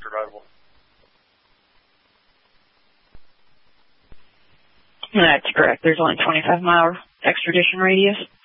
extraditable. That's correct. There's only 25-mile extradition radius.